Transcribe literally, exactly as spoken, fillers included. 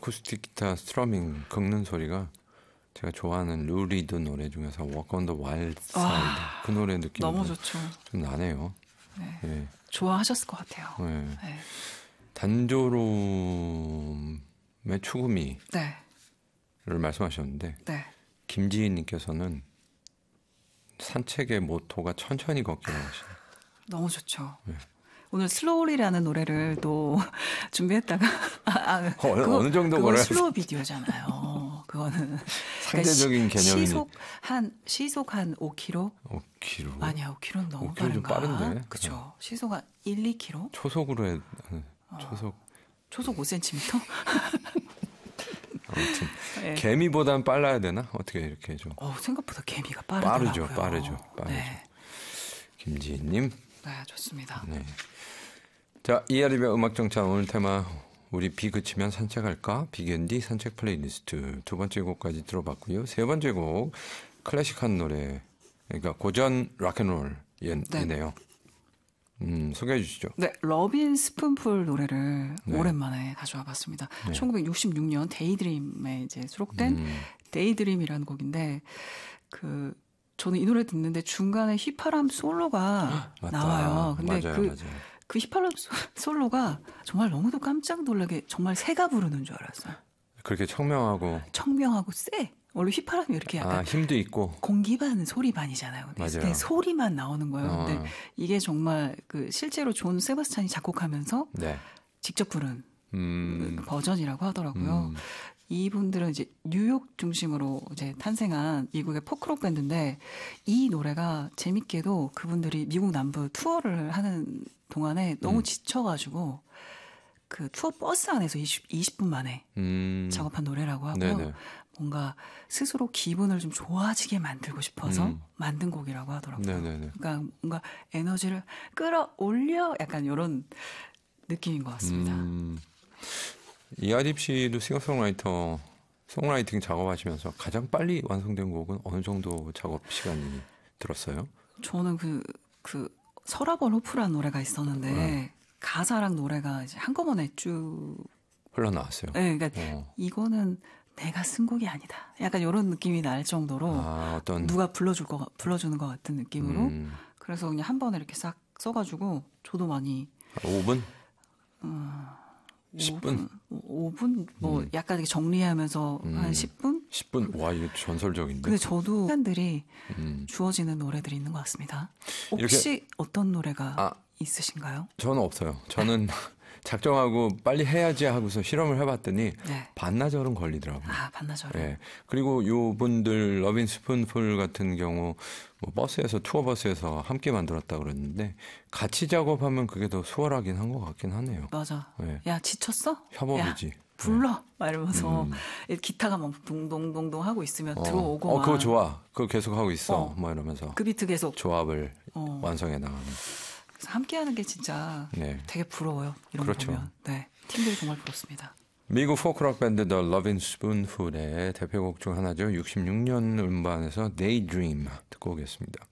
어쿠스틱 기타 스트러밍 긁는 소리가 제가 좋아하는 루 리드 노래 중에서 Walk on the Wild Side 그 노래 느낌이 너무 좋죠. 좀 나네요. 네. 네. 좋아하셨을 것 같아요. 네. 네. 단조로움의 추구미를 네. 말씀하셨는데 네. 김지희님께서는 산책의 모토가 천천히 걷기라고 하시네요. 너무 좋죠. 네. 오늘 슬로우리라는 노래를 또 준비했다가 아, 아, 어, 그거, 어느 정도 그건 걸어야 슬로우 비디오잖아요. 그거는 상대적인 그러니까 개념이 시속 한 시속 한 오 킬로미터? 오 킬로미터? 아니야, 오 킬로미터는 너무 오 킬로미터 좀 빠른가? 빠른데? 그렇죠. 시속 한 일, 이 킬로미터? 초속으로 해. 초속. 어, 초속 오 센티미터? 아무튼 네. 개미보단 빨라야 되나? 어떻게 이렇게 좀. 어, 생각보다 개미가 빠르더라고요. 빠르죠, 빠르죠, 빠르죠. 네. 김지희님. 네, 좋습니다. 네. 자, 이하림의 음악정찬 오늘 테마 우리 비 그치면 산책할까? 비겐디 산책 플레이리스트 두 번째 곡까지 들어봤고요. 세 번째 곡 클래식한 노래, 그러니까 고전 락앤롤이네요. 음, 소개해 주시죠. 네, 러빈 스푼풀 노래를 네. 오랜만에 가져와 봤습니다. 네. 천구백육십육 년 데이드림에 이제 수록된 음. 데이드림이라는 곡인데 그 저는 이 노래 듣는데 중간에 휘파람 솔로가 맞다. 나와요. 근데 맞아요, 그, 맞아요. 그 휘파람 솔로가 정말 너무도 깜짝 놀라게 정말 새가 부르는 줄 알았어요. 그렇게 청명하고 청명하고 쎄. 원래 휘파람이 이렇게 약간 아, 힘도 있고 공기 반 소리 반이잖아요. 근데 맞아요. 그냥 소리만 나오는 거예요. 어. 근데 이게 정말 그 실제로 존 세바스찬이 작곡하면서 네. 직접 부른 음. 그 버전이라고 하더라고요. 음. 이분들은 이제 뉴욕 중심으로 이제 탄생한 미국의 포크록 밴드인데 이 노래가 재밌게도 그분들이 미국 남부 투어를 하는 동안에 너무 음. 지쳐가지고 그 투어 버스 안에서 이십, 이십 분 만에 음. 작업한 노래라고 하고요. 네네. 뭔가 스스로 기분을 좀 좋아지게 만들고 싶어서 음. 만든 곡이라고 하더라고요. 네네네. 그러니까 뭔가 에너지를 끌어올려 약간 이런 느낌인 것 같습니다. 음. 이하립 씨도 싱어송라이터 송라이팅 작업하시면서 가장 빨리 완성된 곡은 어느 정도 작업 시간이 들었어요? 저는 그, 그 서라벌 호프라는 노래가 있었는데 네. 가사랑 노래가 이제 한꺼번에 쭉 흘러나왔어요. 네, 그러니까 어. 이거는 내가 쓴 곡이 아니다. 약간 이런 느낌이 날 정도로 아, 어떤 누가 불러줄 거 불러주는 것 같은 느낌으로 음. 그래서 그냥 한 번에 이렇게 싹 써가지고 저도 많이 오 분? 어, 십 분? 오 분 뭐 음. 약간 이렇게 정리하면서 음. 한 십 분? 십 분? 와, 이거 전설적인데. 근데 저도 시간들이 음. 주어지는 노래들이 있는 것 같습니다. 혹시 이렇게- 어떤 노래가 아. 있으신가요? 저는 없어요. 저는 작정하고 빨리 해야지 하고서 실험을 해봤더니 네. 반나절은 걸리더라고요. 아, 반나절. 예. 그리고 요 분들 러빈 스푼풀 같은 경우 뭐 버스에서 투어 버스에서 함께 만들었다 그랬는데 같이 작업하면 그게 더 수월하긴 한 것 같긴 하네요. 맞아. 예. 야, 지쳤어? 협업이지. 야, 불러. 막 이러면서 음. 기타가 막 동동동동 하고 있으면 어. 들어오고 어, 막 그거 좋아. 그거 계속 하고 있어. 어. 뭐 이러면서 그 비트 계속 조합을 어. 완성해 나가는. 그래서 함께하는 게 진짜 네. 되게 부러워요. 이런 그렇죠. 거 보면. 네, 팀들이 정말 부럽습니다. 미국 포크록 밴드 The Lovin' Spoonful의 대표곡 중 하나죠. 육십육 년 음반에서 Daydream 듣고 오겠습니다.